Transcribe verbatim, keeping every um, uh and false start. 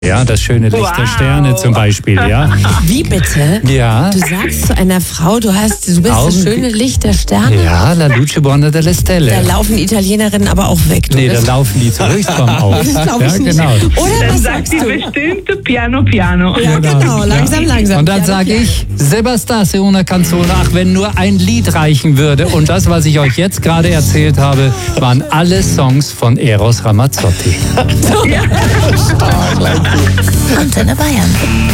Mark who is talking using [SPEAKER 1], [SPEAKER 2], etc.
[SPEAKER 1] Ja, das schöne Licht
[SPEAKER 2] Wow.
[SPEAKER 1] der Sterne zum Beispiel, ja.
[SPEAKER 3] Wie bitte?
[SPEAKER 1] Ja.
[SPEAKER 3] Du sagst zu einer Frau, du hast, du bist
[SPEAKER 1] Augen-
[SPEAKER 3] das schöne Licht der Sterne.
[SPEAKER 1] Ja, la luce buona delle
[SPEAKER 3] Da
[SPEAKER 1] stelle.
[SPEAKER 3] laufen Italienerinnen aber auch weg. Du
[SPEAKER 1] Nee, da
[SPEAKER 3] bist-
[SPEAKER 1] laufen die zur Höchstform auf.
[SPEAKER 3] Das glaub
[SPEAKER 1] Ja,
[SPEAKER 3] ich nicht.
[SPEAKER 1] genau.
[SPEAKER 3] Oder
[SPEAKER 2] Dann
[SPEAKER 3] was
[SPEAKER 2] sagt
[SPEAKER 3] sagst
[SPEAKER 2] sie
[SPEAKER 3] du?
[SPEAKER 2] bestimmt piano piano.
[SPEAKER 3] Ja, genau, langsam, langsam.
[SPEAKER 1] Und dann
[SPEAKER 3] Piano,
[SPEAKER 1] sage
[SPEAKER 3] piano.
[SPEAKER 1] ich, Sebastase una canzone, ach, wenn nur ein Lied reichen würde. Und das, was ich euch jetzt gerade erzählt habe, waren alle Songs von Eros Ramazzotti.
[SPEAKER 4] Antenne Bayern.